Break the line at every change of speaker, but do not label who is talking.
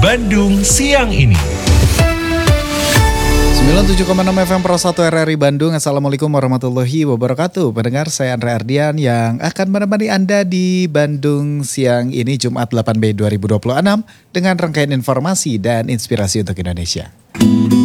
Bandung siang ini.
97,6 FM Pro 1 RRI Bandung. Assalamualaikum warahmatullahi wabarakatuh. Pendengar, saya Andre Ardian yang akan menemani Anda di Bandung siang ini Jumat 8 Mei 2026 dengan rangkaian informasi dan inspirasi untuk Indonesia.